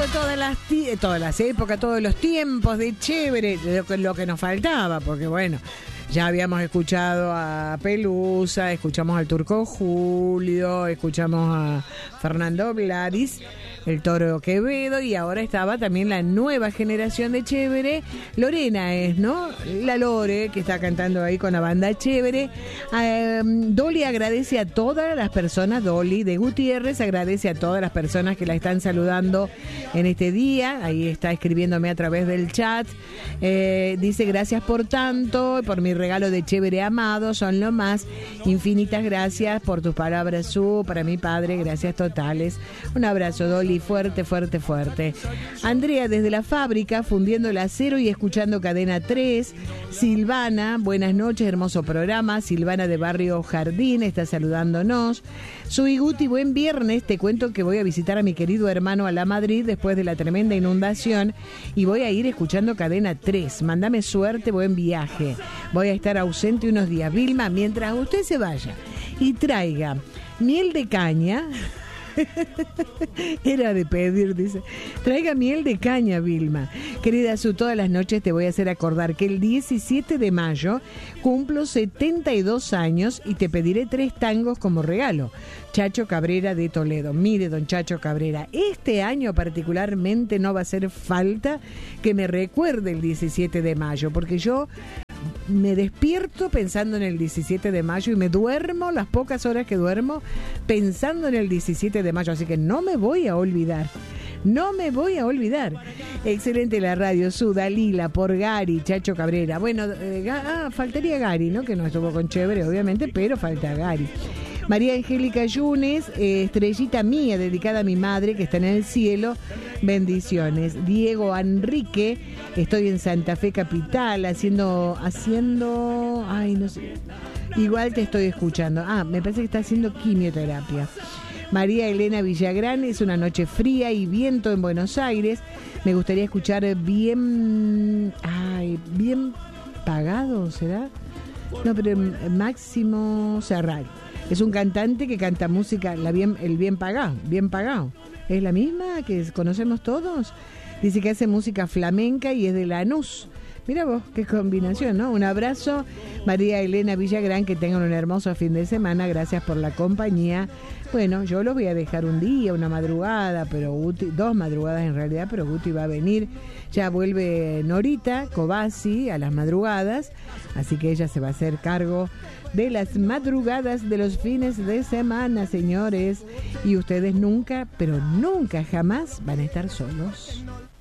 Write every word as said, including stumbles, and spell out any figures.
todas las, todas las épocas, todos los tiempos de chévere, lo que, lo que nos faltaba, porque bueno, ya habíamos escuchado a Pelusa, escuchamos al Turco Julio, escuchamos a Fernando Gladys, el Toro Quevedo, y ahora estaba también la nueva generación de chévere. Lorena es, ¿no? La Lore, que está cantando ahí con la banda chévere. Eh, Dolly agradece a todas las personas, Dolly de Gutiérrez, agradece a todas las personas que la están saludando en este día. Ahí está escribiéndome a través del chat. Eh, dice, gracias por tanto, por mi regalo de chévere amado, son lo más. Infinitas gracias por tus palabras, Su, para mi padre, gracias totales. Un abrazo, Dolly, fuerte, fuerte, fuerte. Andrea, desde la fábrica, fundiendo el acero y escuchando Cadena tres. Silvana, buenas noches, hermoso programa. Silvana de Barrio Jardín está saludándonos. Soy Guti, buen viernes. Te cuento que voy a visitar a mi querido hermano a la Madrid después de la tremenda inundación y voy a ir escuchando Cadena tres. Mándame suerte, buen viaje. Voy a estar ausente unos días. Vilma, mientras usted se vaya y traiga miel de caña... Era de pedir, dice. Traiga miel de caña, Vilma. Querida Su, todas las noches te voy a hacer acordar que el diecisiete de mayo cumplo setenta y dos años y te pediré tres tangos como regalo. Chacho Cabrera de Toledo. Mire, don Chacho Cabrera, este año particularmente no va a hacer falta que me recuerde el diecisiete de mayo, porque yo me despierto pensando en el diecisiete de mayo y me duermo las pocas horas que duermo pensando en el diecisiete de mayo, así que no me voy a olvidar. No me voy a olvidar. Excelente la radio, Su, Dalila, por Gary, Chacho Cabrera. Bueno, eh, ah, faltaría Gary, ¿no? Que no estuvo con chévere, obviamente, pero falta Gary. María Angélica Yunes, eh, estrellita mía, dedicada a mi madre que está en el cielo. Bendiciones. Diego Enrique, estoy en Santa Fe Capital haciendo, haciendo, ay, no sé, igual te estoy escuchando. Ah, me parece que está haciendo quimioterapia. María Elena Villagrán, es una noche fría y viento en Buenos Aires. Me gustaría escuchar bien, ay, bien pagado, ¿será? No, pero Máximo Serral. Es un cantante que canta música, la bien, el bien pagado, bien pagado. ¿Es la misma que conocemos todos? Dice que hace música flamenca y es de Lanús. Mira vos, qué combinación, ¿no? Un abrazo, María Elena Villagrán, que tengan un hermoso fin de semana, gracias por la compañía. Bueno, yo los voy a dejar un día, una madrugada, pero Guti, dos madrugadas en realidad, pero Guti va a venir. Ya vuelve Norita Cobasi a las madrugadas, así que ella se va a hacer cargo de las madrugadas de los fines de semana, señores. Y ustedes nunca, pero nunca jamás van a estar solos.